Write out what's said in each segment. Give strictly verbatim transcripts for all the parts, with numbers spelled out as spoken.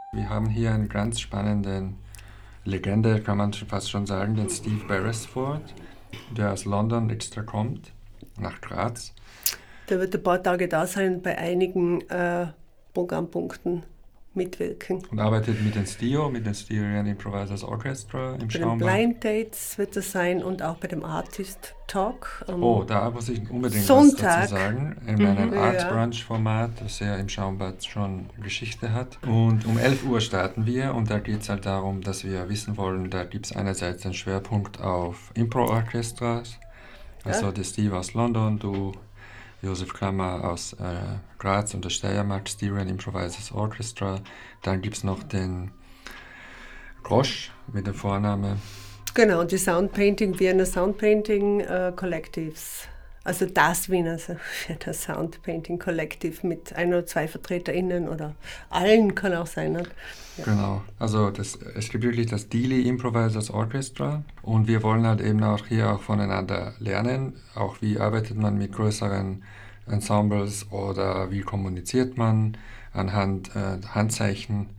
Wir haben hier einen ganz spannenden Legende, kann man fast schon sagen, den Steve Beresford, der aus London extra kommt, nach Graz. Der wird ein paar Tage da sein, bei einigen äh, Programmpunkten mitwirken. Und arbeitet mit den S T I O, mit den Styrian Improvisers Orchestra im Bei den Schaumbad. Blind Dates wird es sein und auch bei dem Artist Talk. am Oh, da muss ich unbedingt Sonntag. was dazu sagen. In meinem Ja. Art Brunch Format, das ja im Schaumbad schon Geschichte hat. Und um elf Uhr starten wir und da geht es halt darum, dass wir wissen wollen, da gibt es einerseits einen Schwerpunkt auf Impro-Orchestras, also Ja. der Steve aus London, du Josef Klammer aus äh, Graz und der Steiermark Styrian Improvisers Orchestra. Dann gibt es noch den Grosch mit dem Vornamen. Genau, und die Soundpainting, Wiener Soundpainting äh, Collectives. Also das Wiener, Wiener Soundpainting Collective mit ein oder zwei VertreterInnen oder allen kann auch sein. Nicht? Ja. Genau, also das, es gibt wirklich das Dealey Improvisers Orchestra und wir wollen halt eben auch hier auch voneinander lernen, auch wie arbeitet man mit größeren Ensembles oder wie kommuniziert man anhand äh, Handzeichen,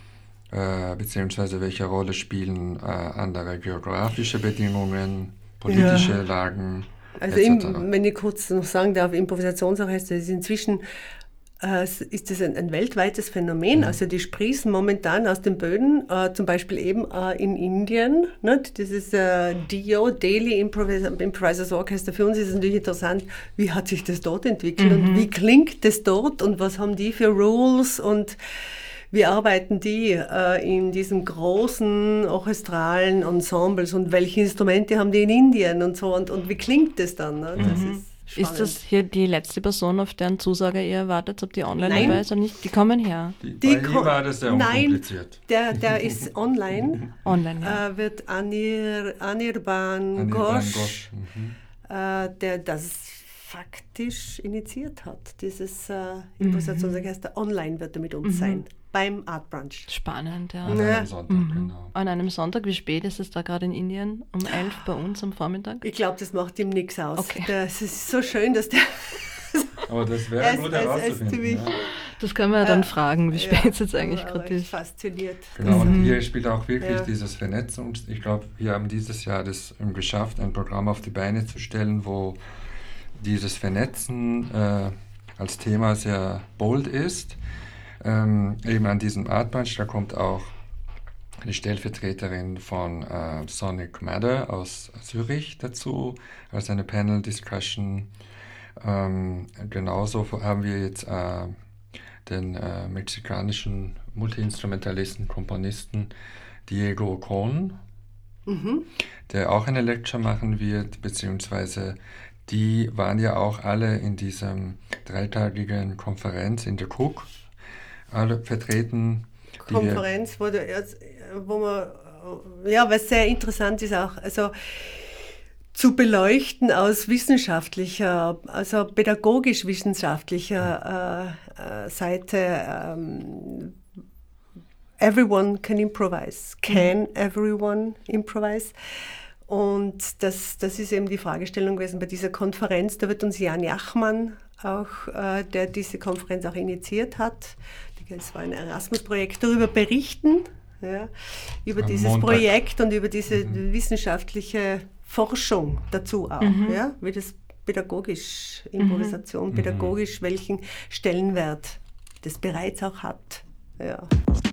äh, beziehungsweise welche Rolle spielen äh, andere geografische Bedingungen, politische Ja. Lagen, Also et im, cetera. wenn ich kurz noch sagen darf, Improvisationsorchester ist inzwischen äh, ist das ein, ein weltweites Phänomen. Mhm. Also die sprießen momentan aus den Böden, äh, zum Beispiel eben äh, in Indien. Nicht? Das ist äh, D I O, Delhi Improvis- Improvisers Orchestra. Für uns ist es natürlich interessant, wie hat sich das dort entwickelt Mhm. und wie klingt das dort und was haben die für Rules und wie arbeiten die äh, in diesen großen orchestralen Ensembles und welche Instrumente haben die in Indien und so und, und wie klingt das dann? Ne? Das Mhm. ist spannend. Ist das hier die letzte Person, auf deren Zusage ihr wartet, ob die online Nein. dabei ist oder nicht? Die kommen her. Die, Die bei ko- ihm war das sehr Nein. unkompliziert. Der, der ist online, Online, ja. äh, wird Anir, Anirban An den Ghosh, Gosch. Mhm. äh, der das faktisch initiiert hat. Dieses äh, Improvisationsorchester online wird er mit uns Mhm. sein, beim Art Brunch. Spannend, ja. An Ja. einem Sonntag, Mhm. genau. An einem Sonntag, wie spät ist es da gerade in Indien? Um elf bei uns am Vormittag? Ich glaube, das macht ihm nichts aus. Okay. Das ist so schön, dass der... Aber das wäre Es- gut es- es herauszufinden. ziemlich- Ja. Das können wir ja dann Äh, fragen, wie spät es jetzt eigentlich aber- gerade aber ich ist. fasziniert. Genau, Das- und hier spielt auch wirklich Ja. dieses Vernetzungs... Ich glaube, wir haben dieses Jahr das ähm, geschafft, ein Programm auf die Beine zu stellen, wo dieses Vernetzen äh, als Thema sehr bold ist. Ähm, eben an diesem Art Brunch, da kommt auch die Stellvertreterin von äh, Sonic Matter aus Zürich dazu, als eine Panel-Discussion. Ähm, genauso haben wir jetzt äh, den äh, mexikanischen Multiinstrumentalisten, Komponisten Diego Cohn, Mhm. der auch eine Lecture machen wird, beziehungsweise die waren ja auch alle in diesem dreitagigen Konferenz in der Cook, alle vertreten. die wir- Konferenz, wo, der, erst- wo man, ja, was sehr interessant ist auch, also zu beleuchten aus wissenschaftlicher, also pädagogisch-wissenschaftlicher äh, äh, Seite. Ähm, everyone can improvise. Can everyone improvise? Und das, das ist eben die Fragestellung gewesen bei dieser Konferenz. Da wird uns Jan Jachmann auch, äh, der diese Konferenz auch initiiert hat, es war ein Erasmus-Projekt, darüber berichten, ja, über Am dieses Montag. Projekt und über diese wissenschaftliche Forschung dazu auch, ja, wie das pädagogisch, Improvisation, pädagogisch, welchen Stellenwert das bereits auch hat. Ja.